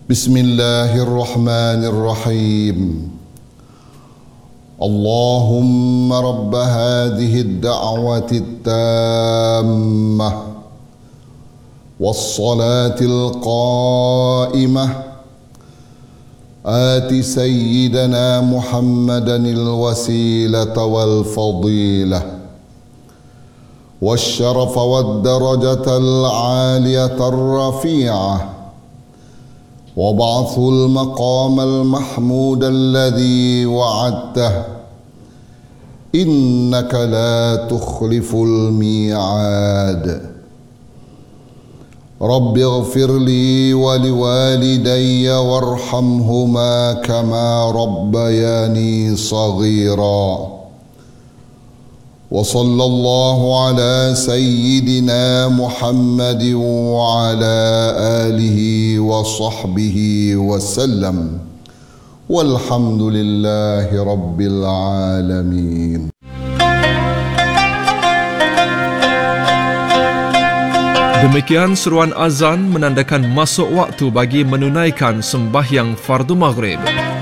بسم الله الرحمن الرحيم. اللهم رب هذه الدعوة التامة والصلاة القائمة آت سيدنا محمدا الوسيلة والفضيلة والشرف والدرجة العالية الرفيعة وابعث المقام المحمود الذي وعدته إنك لا تخلف الميعاد. رب اغفر لي ولوالدي وارحمهما كما ربياني صغيرا. وصلى الله على سيدنا محمد وعلى آله وصحبه وسلم والحمد لله رب العالمين. Demikian seruan azan menandakan masuk waktu bagi menunaikan sembahyang fardu maghrib.